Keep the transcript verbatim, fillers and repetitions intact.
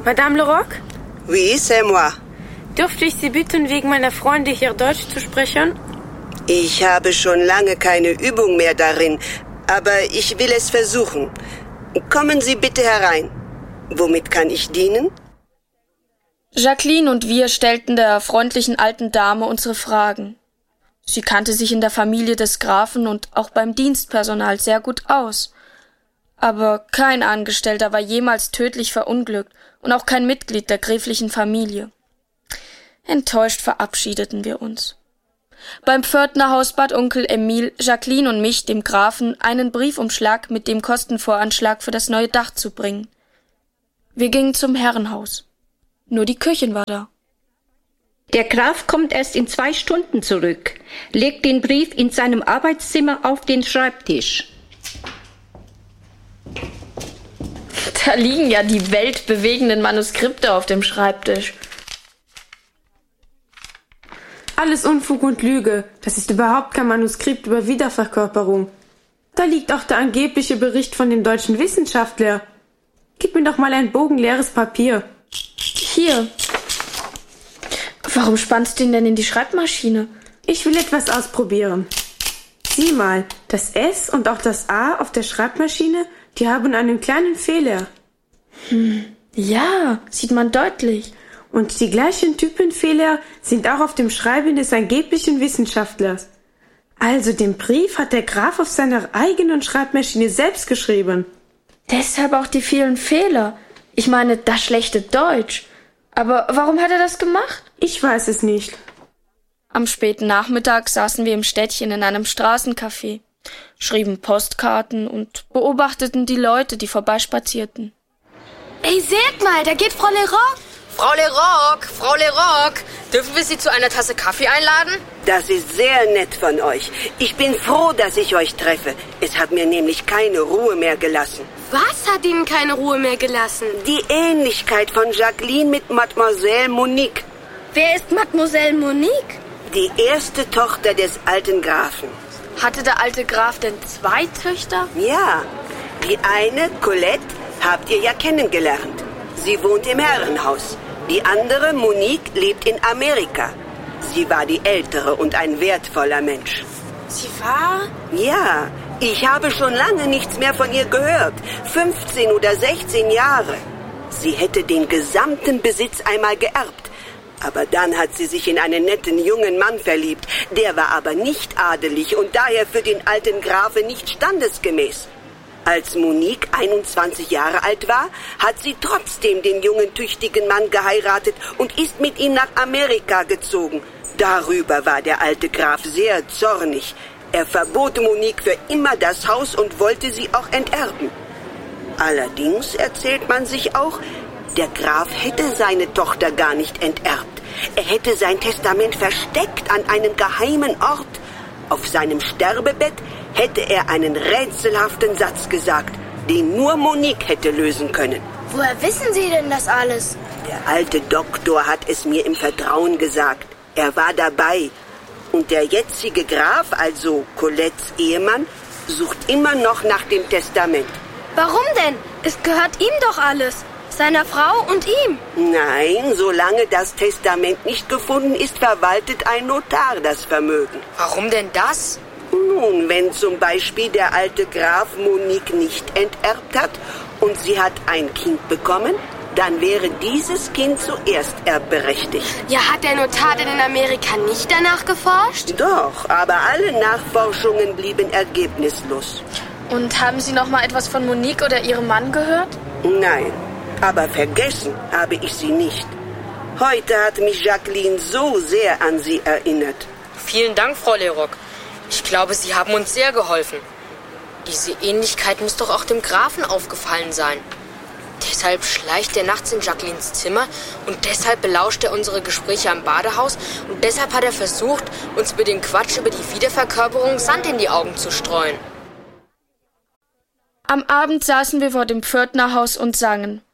Madame Leroc? Oui, c'est moi. Dürfte ich Sie bitten, wegen meiner Freunde hier Deutsch zu sprechen? Ich habe schon lange keine Übung mehr darin, aber ich will es versuchen. Kommen Sie bitte herein. Womit kann ich dienen? Jacqueline und wir stellten der freundlichen alten Dame unsere Fragen. Sie kannte sich in der Familie des Grafen und auch beim Dienstpersonal sehr gut aus. Aber kein Angestellter war jemals tödlich verunglückt und auch kein Mitglied der gräflichen Familie. Enttäuscht verabschiedeten wir uns. Beim Pförtnerhaus bat Onkel Emil Jacqueline und mich, dem Grafen, einen Briefumschlag mit dem Kostenvoranschlag für das neue Dach zu bringen. Wir gingen zum Herrenhaus. Nur die Köchin war da. Der Graf kommt erst in zwei Stunden zurück. Legt den Brief in seinem Arbeitszimmer auf den Schreibtisch. Da liegen ja die weltbewegenden Manuskripte auf dem Schreibtisch. Alles Unfug und Lüge. Das ist überhaupt kein Manuskript über Wiederverkörperung. Da liegt auch der angebliche Bericht von dem deutschen Wissenschaftler. Gib mir doch mal ein bogenleeres Papier. Hier. Warum spannst du ihn denn in die Schreibmaschine? Ich will etwas ausprobieren. Sieh mal, das S und auch das A auf der Schreibmaschine, die haben einen kleinen Fehler. Hm, ja, sieht man deutlich. Und die gleichen Typenfehler sind auch auf dem Schreiben des angeblichen Wissenschaftlers. Also den Brief hat der Graf auf seiner eigenen Schreibmaschine selbst geschrieben. Deshalb auch die vielen Fehler. Ich meine, das schlechte Deutsch. Aber warum hat er das gemacht? Ich weiß es nicht. Am späten Nachmittag saßen wir im Städtchen in einem Straßencafé, schrieben Postkarten und beobachteten die Leute, die vorbeispazierten. Ey, seht mal, da geht Frau Leroc. Frau Leroc, Frau Leroc, dürfen wir Sie zu einer Tasse Kaffee einladen? Das ist sehr nett von euch. Ich bin froh, dass ich euch treffe. Es hat mir nämlich keine Ruhe mehr gelassen. Was hat Ihnen keine Ruhe mehr gelassen? Die Ähnlichkeit von Jacqueline mit Mademoiselle Monique. Wer ist Mademoiselle Monique? Die erste Tochter des alten Grafen. Hatte der alte Graf denn zwei Töchter? Ja, die eine, Colette, habt ihr ja kennengelernt. Sie wohnt im Herrenhaus. Die andere, Monique, lebt in Amerika. Sie war die ältere und ein wertvoller Mensch. Sie war? Ja, ich habe schon lange nichts mehr von ihr gehört. fünfzehn oder sechzehn Jahre. Sie hätte den gesamten Besitz einmal geerbt. Aber dann hat sie sich in einen netten jungen Mann verliebt. Der war aber nicht adelig und daher für den alten Grafen nicht standesgemäß. Als Monique einundzwanzig Jahre alt war, hat sie trotzdem den jungen, tüchtigen Mann geheiratet und ist mit ihm nach Amerika gezogen. Darüber war der alte Graf sehr zornig. Er verbot Monique für immer das Haus und wollte sie auch enterben. Allerdings erzählt man sich auch, der Graf hätte seine Tochter gar nicht enterbt. Er hätte sein Testament versteckt an einem geheimen Ort. Auf seinem Sterbebett hätte er einen rätselhaften Satz gesagt, den nur Monique hätte lösen können. Woher wissen Sie denn das alles? Der alte Doktor hat es mir im Vertrauen gesagt. Er war dabei. Und der jetzige Graf, also Colettes Ehemann, sucht immer noch nach dem Testament. Warum denn? Es gehört ihm doch alles. Seiner Frau und ihm. Nein, solange das Testament nicht gefunden ist, verwaltet ein Notar das Vermögen. Warum denn das? Nun, wenn zum Beispiel der alte Graf Monique nicht enterbt hat und sie hat ein Kind bekommen, dann wäre dieses Kind zuerst erbberechtigt. Ja, hat der Notar denn in Amerika nicht danach geforscht? Doch, aber alle Nachforschungen blieben ergebnislos. Und haben Sie noch mal etwas von Monique oder ihrem Mann gehört? Nein, aber vergessen habe ich sie nicht. Heute hat mich Jacqueline so sehr an sie erinnert. Vielen Dank, Frau Leroc. Ich glaube, Sie haben uns sehr geholfen. Diese Ähnlichkeit muss doch auch dem Grafen aufgefallen sein. Deshalb schleicht er nachts in Jacquelines Zimmer und deshalb belauscht er unsere Gespräche am Badehaus und deshalb hat er versucht, uns mit dem Quatsch über die Wiederverkörperung Sand in die Augen zu streuen. Am Abend saßen wir vor dem Pförtnerhaus und sangen.